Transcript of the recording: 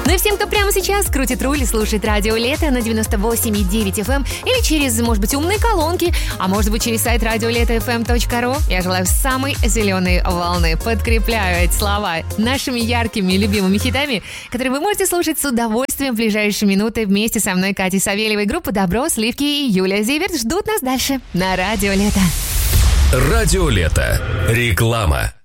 Ну и всем, кто прямо сейчас крутит руль и слушает радио Лето на 98,9 FM или через, может быть, умные колонки, а может быть, через сайт radiolето.fm.ru, я желаю самой зеленой волны. Подкрепляю эти слова нашими яркими любимыми хитами, которые вы можете слушать с удовольствием в ближайшие минуты вместе со мной, Катей Савельевой. Группа «Добро», Сливки и Юлия Зиверт ждут нас дальше на радио Лето. Радио Лето. Реклама.